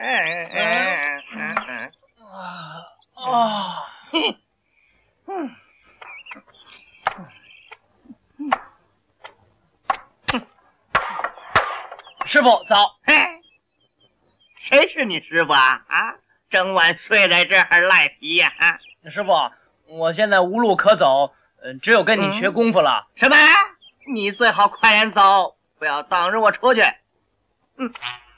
师傅早。 谁是你师傅啊？啊，整晚睡在这儿赖皮呀！啊， 师傅，我现在无路可走，只有跟你学功夫了。 什么？你最好快点走，不要挡着我出去。